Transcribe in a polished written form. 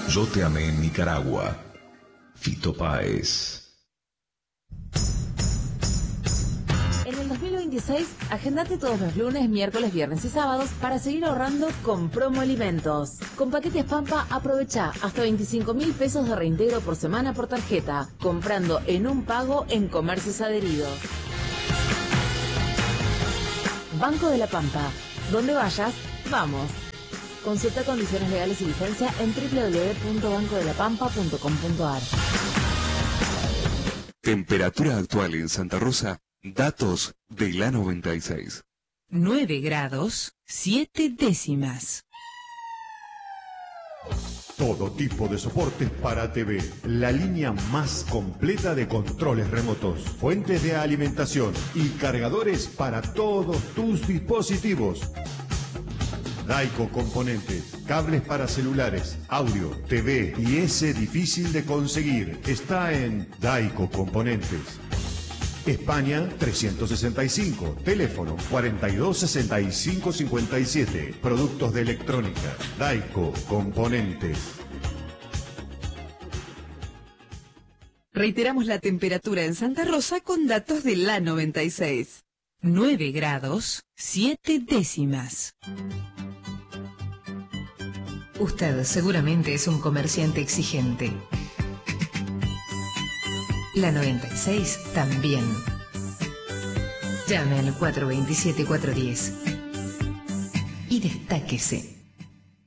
Yo te amé en Nicaragua. Fito Páez. En el 2026, agendate todos los lunes, miércoles, viernes y sábados para seguir ahorrando con Promo Alimentos. Con paquetes Pampa, aprovecha hasta 25.000 pesos de reintegro por semana por tarjeta, comprando en un pago en comercios adheridos. Banco de la Pampa. Donde vayas, vamos. Consulta condiciones legales y vigencia en www.bancodelapampa.com.ar. Temperatura actual en Santa Rosa. Datos de la 96. 9 grados, 7 décimas. Todo tipo de soportes para TV. La línea más completa de controles remotos, fuentes de alimentación y cargadores para todos tus dispositivos. Daico Componentes, cables para celulares, audio, TV y ese difícil de conseguir. Está en Daico Componentes. España 365, teléfono 426557, productos de electrónica, Daico Componentes. Reiteramos la temperatura en Santa Rosa con datos de la 96. 9 grados, 7 décimas. Usted seguramente es un comerciante exigente. La 96 también. Llame al 427-410 y destáquese.